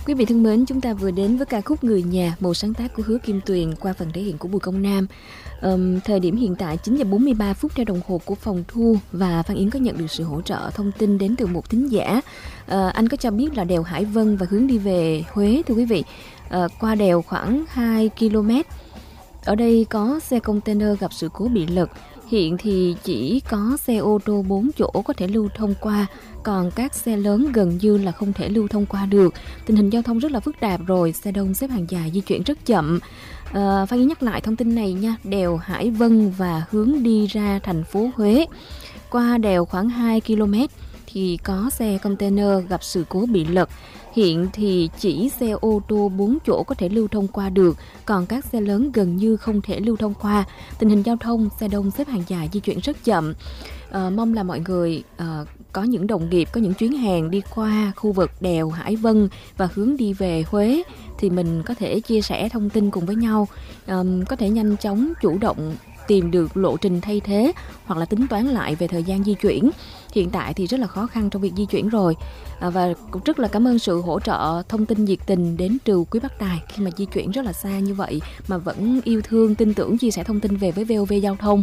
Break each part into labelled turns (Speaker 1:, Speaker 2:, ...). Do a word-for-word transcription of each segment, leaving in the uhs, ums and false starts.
Speaker 1: Quý vị thân mến, chúng ta vừa đến với ca khúc Người Nhà, một sáng tác của Hứa Kim Tuyền qua phần thể hiện của Bùi Công Nam. Um, thời điểm hiện tại chín giờ bốn mươi ba phút theo đồng hồ của phòng thu, và Phan Yến có nhận được sự hỗ trợ thông tin đến từ một thính giả. Uh, anh có cho biết là đèo Hải Vân và hướng đi về Huế, thưa quý vị. Uh, qua đèo khoảng hai ki lô mét. Ở đây có xe container gặp sự cố bị lật. Hiện thì chỉ có xe ô tô bốn chỗ có thể lưu thông qua, còn các xe lớn gần như là không thể lưu thông qua được. Tình hình giao thông rất là phức tạp rồi, xe đông xếp hàng dài, di chuyển rất chậm. À, Phan Yến nhắc lại thông tin này nha, đèo Hải Vân và hướng đi ra thành phố Huế. Qua đèo khoảng hai ki lô mét thì có xe container gặp sự cố bị lật. Hiện thì chỉ xe ô tô bốn chỗ có thể lưu thông qua được, còn các xe lớn gần như không thể lưu thông qua. Tình hình giao thông, xe đông xếp hàng dài, di chuyển rất chậm. À, mong là mọi người à, có những đồng nghiệp, có những chuyến hàng đi qua khu vực đèo Hải Vân và hướng đi về Huế thì mình có thể chia sẻ thông tin cùng với nhau, à, có thể nhanh chóng chủ động tìm được lộ trình thay thế hoặc là tính toán lại về thời gian di chuyển. Hiện tại thì rất là khó khăn trong việc di chuyển rồi. À, và cũng rất là cảm ơn sự hỗ trợ thông tin nhiệt tình đến từ quý bác tài khi mà di chuyển rất là xa như vậy mà vẫn yêu thương, tin tưởng chia sẻ thông tin về với vê o vê Giao thông.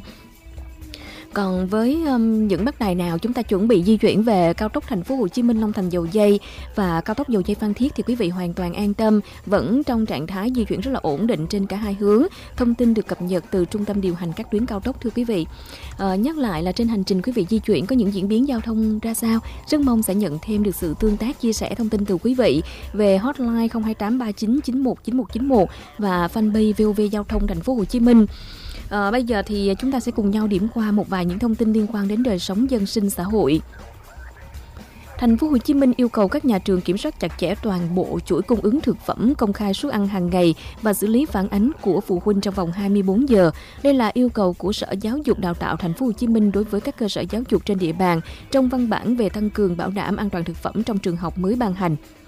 Speaker 1: Còn với um, những bác tài nào chúng ta chuẩn bị di chuyển về cao tốc Thành phố Hồ Chí Minh Long Thành Dầu Giây và cao tốc Dầu Giây Phan Thiết thì quý vị hoàn toàn an tâm, vẫn trong trạng thái di chuyển rất là ổn định trên cả hai hướng. Thông tin được cập nhật từ trung tâm điều hành các tuyến cao tốc, thưa quý vị. À, nhắc lại là trên hành trình quý vị di chuyển có những diễn biến giao thông ra sao, rất mong sẽ nhận thêm được sự tương tác chia sẻ thông tin từ quý vị về hotline không hai tám ba chín chín một chín một chín một và fanpage vê o vê Giao thông Thành phố Hồ Chí Minh. À, bây giờ thì chúng ta sẽ cùng nhau điểm qua một vài những thông tin liên quan đến đời sống dân sinh xã hội. Thành phố Hồ Chí Minh yêu cầu các nhà trường kiểm soát chặt chẽ toàn bộ chuỗi cung ứng thực phẩm, công khai suất ăn hàng ngày và xử lý phản ánh của phụ huynh trong vòng hai mươi bốn giờ. Đây là yêu cầu của Sở Giáo dục Đào tạo Thành phố Hồ Chí Minh đối với các cơ sở giáo dục trên địa bàn trong văn bản về tăng cường bảo đảm an toàn thực phẩm trong trường học mới ban hành.